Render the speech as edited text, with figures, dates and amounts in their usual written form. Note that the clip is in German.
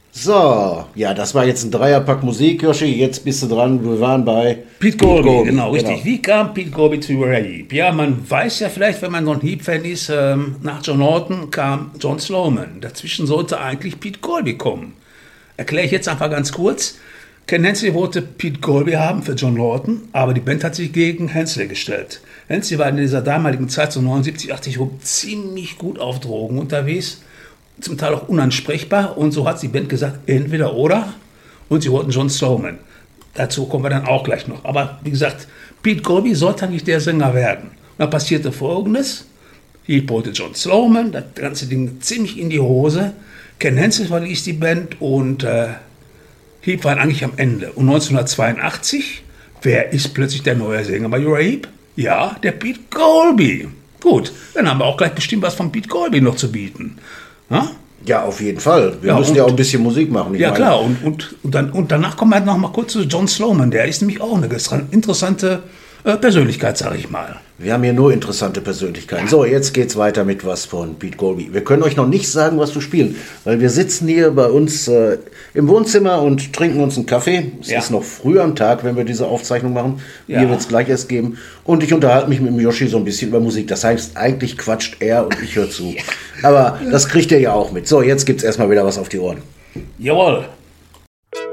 So, ja, das war jetzt ein Dreierpack Musik, Joshi. Jetzt bist du dran. Wir waren bei Pete Colby, genau, richtig. Wie kam Pete Colby zu Uriah Heep? Ja, man weiß ja vielleicht, wenn man so ein Heep-Fan ist, nach John Norton kam John Sloman. Dazwischen sollte eigentlich Pete Colby kommen. Erkläre ich jetzt einfach ganz kurz. Ken Hensley wollte Pete Colby haben für John Norton, aber die Band hat sich gegen Hensley gestellt. Hensley war in dieser damaligen Zeit, so 79, 80, ziemlich gut auf Drogen unterwegs. Zum Teil auch unansprechbar, und so hat die Band gesagt, entweder oder, und sie wollten John Sloman. Dazu kommen wir dann auch gleich noch. Aber wie gesagt, Pete Colby sollte eigentlich der Sänger werden. Und dann passierte Folgendes: Heep wollte John Sloman, das ganze Ding ziemlich in die Hose. Ken Hensley verließ die Band und Heep war eigentlich am Ende. Und 1982, wer ist plötzlich der neue Sänger bei Uriah Heep? Ja, der Pete Colby. Gut, dann haben wir auch gleich bestimmt was von Pete Colby noch zu bieten. Ja? Ja, auf jeden Fall. Wir müssen ja auch ein bisschen Musik machen. Ja, klar. Und danach kommen wir noch mal kurz zu John Sloman. Der ist nämlich auch eine interessante Persönlichkeit, sage ich mal. Wir haben hier nur interessante Persönlichkeiten. So, jetzt geht's weiter mit was von Pete Colby. Wir können euch noch nicht sagen, was wir spielen, weil wir sitzen hier bei uns im Wohnzimmer und trinken uns einen Kaffee. Es ist noch früh am Tag, wenn wir diese Aufzeichnung machen. Hier wird es gleich erst geben. Und ich unterhalte mich mit dem Yoshi so ein bisschen über Musik. Das heißt, eigentlich quatscht er und ich höre zu. Aber das kriegt ihr ja auch mit. So, jetzt gibt's erstmal wieder was auf die Ohren. Jawohl.